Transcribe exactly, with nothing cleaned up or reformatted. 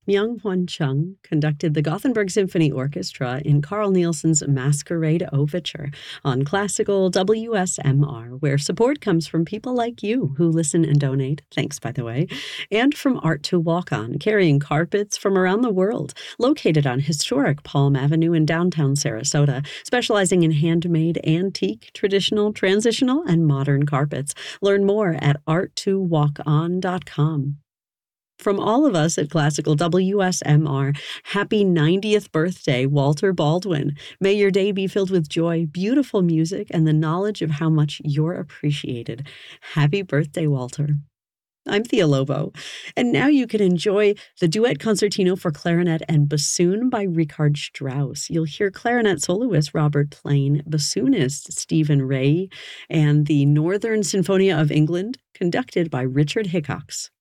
Myung-Hwan Chung conducted the Gothenburg Symphony Orchestra in Carl Nielsen's Masquerade Overture on Classical W S M R, where support comes from people like you who listen and donate, thanks by the way, and from Art to Walk On, carrying carpets from around the world, located on historic Palm Avenue in downtown Sarasota, specializing in handmade, antique, traditional, transitional, and modern carpets. Learn more at art to walk on dot com. From all of us at Classical W S M R, happy ninetieth birthday, Walter Baldwin. May your day be filled with joy, beautiful music, and the knowledge of how much you're appreciated. Happy birthday, Walter. I'm Thea Lobo, and now you can enjoy the Duet Concertino for Clarinet and Bassoon by Richard Strauss. You'll hear clarinet soloist Robert Plain, bassoonist Stephen Ray, and the Northern Sinfonia of England, conducted by Richard Hickox.